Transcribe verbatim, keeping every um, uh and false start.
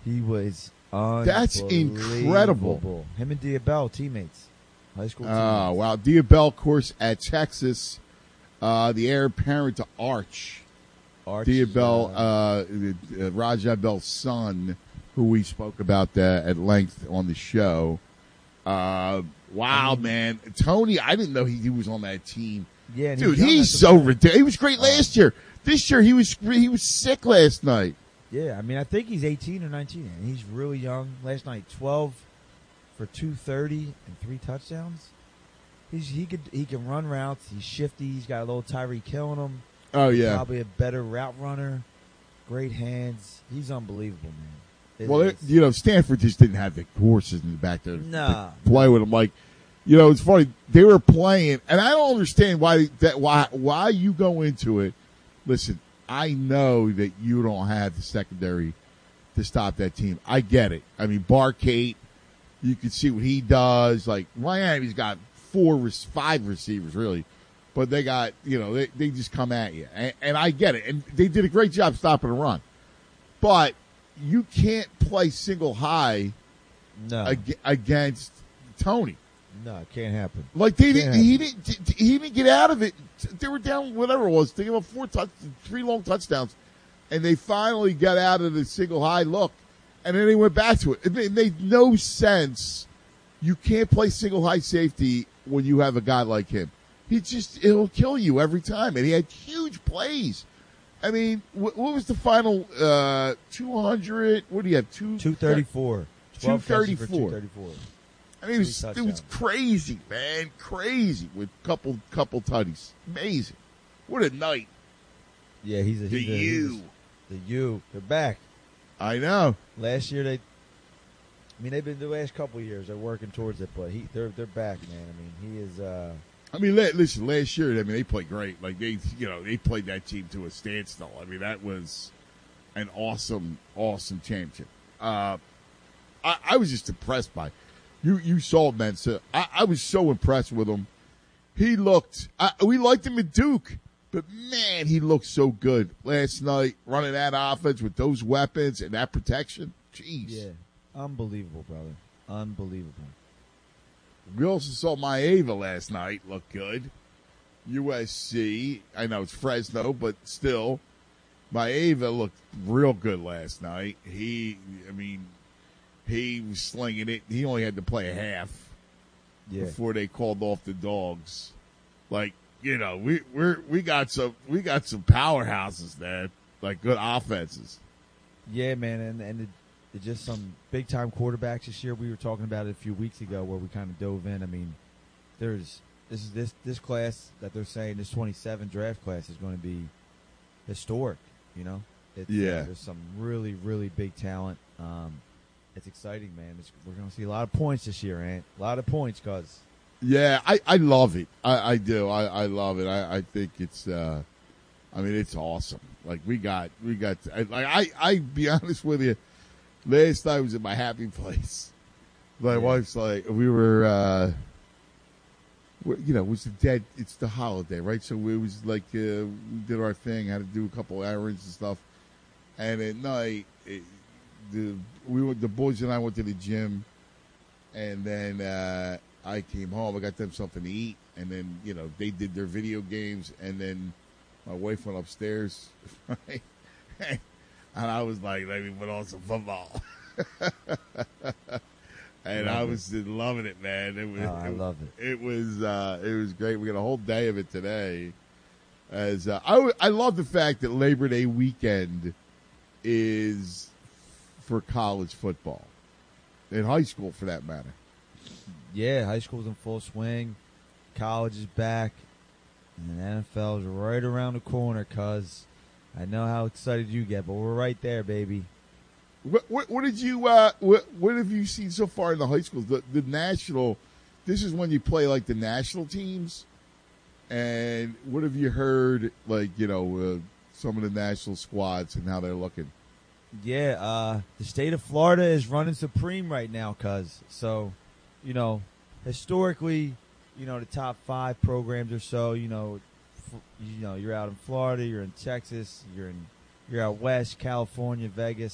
He was That's incredible. Him and Diabell, teammates. High school teammates. Oh, wow. Diabell, of course, at Texas, uh, the heir apparent to Arch. Arch, Diabell, uh, uh, uh, Raja Bell's son, who we spoke about that at length on the show. Uh, wow, I mean, man. Tony, I didn't know he, he was on that team. Yeah, and dude, he's, he's so ridiculous. He was great last uh, year. This year, he was he was sick last night. Yeah, I mean, I think he's eighteen or nineteen, and he's really young. Last night, twelve for two thirty and three touchdowns. He's he could he can run routes. He's shifty. He's got a little Tyreek Hill in him. Oh yeah, probably a better route runner. Great hands. He's unbelievable, man. It well, it, you know, Stanford just didn't have the horses in the back there nah. to play with him. Like, you know, it's funny. They were playing, and I don't understand why that why why you go into it. Listen, I know that you don't have the secondary to stop that team. I get it. I mean, Barkate, you can see what he does. Like, Miami's got four, five receivers, really. But they got, you know, they, they just come at you. And, and I get it. And they did a great job stopping the run. But you can't play single high no. ag- against Tony. No, it can't happen. Like they didn't, he didn't, he didn't get out of it. They were down, whatever it was. They gave up four touch, three long touchdowns, and they finally got out of the single high look, and then they went back to it. It made, it made no sense. You can't play single high safety when you have a guy like him. He just, it'll kill you every time, and he had huge plays. I mean, what, what was the final, uh, two hundred, what do you have, two? two thirty-four. two thirty-four. two thirty-four. I mean, it was, it was crazy, man. Crazy with couple couple tutties. Amazing. What a night. Yeah, he's a, he's the a, U. He's a, the U. They're back. I know. Last year they, I mean, they've been the last couple of years. They're working towards it, but he, they're they're back, man. I mean, he is. Uh, I mean, listen. Last year, I mean, they played great. Like they, you know, they played that team to a standstill. I mean, that was an awesome, awesome championship. Uh, I, I was just impressed by. You you saw Mensa. I, I was so impressed with him. He looked. I, we liked him at Duke, but man, he looked so good last night running that offense with those weapons and that protection. Jeez. Yeah, unbelievable, brother. Unbelievable. We also saw Maeva last night look good. U S C. I know it's Fresno, but still, Maeva looked real good last night. He, I mean. He was slinging it. He only had to play a half yeah. before they called off the dogs. Like, you know, we we're we got some we got some powerhouses there, like good offenses. Yeah, man, and and it, it just some big time quarterbacks this year. We were talking about it a few weeks ago where we kind of dove in. I mean, there's this is this this class that they're saying this twenty-seven draft class is going to be historic. You know, it's, yeah. Uh, there's some really really big talent. Um, It's exciting, man. It's, we're going to see a lot of points this year, Ant. A lot of points, cuz. Yeah, I, I love it. I, I do. I, I love it. I, I think it's, uh, I mean, it's awesome. Like, we got, we got, like, I, I, be honest with you, last night I was at my happy place. My yeah. wife's like, we were, uh, you know, it was the dead, it's the holiday, right? So it was like, uh, we did our thing, had to do a couple errands and stuff. And at night, it, The we went, the boys and I went to the gym, and then uh, I came home. I got them something to eat, and then you know they did their video games, and then my wife went upstairs, right? And I was like, "Let me put on some football," and love I was it. loving it, man. It was, oh, I it, love it. It was uh, it was great. We got a whole day of it today. As uh, I, w- I love the fact that Labor Day weekend is for college football, in high school for that matter. Yeah, high school's in full swing, college is back, and the N F L is right around the corner, cuz I know how excited you get, but we're right there, baby. What, what, what did you, uh, what, what have you seen so far in the high schools? The, the national, this is when you play like the national teams, and what have you heard, like, you know, uh, some of the national squads and how they're looking? Yeah, uh, the state of Florida is running supreme right now, cuz. So, you know, historically, you know, the top five programs or so, you know, f- you know, you're out in Florida, you're in Texas, you're in, you're out west, California, Vegas.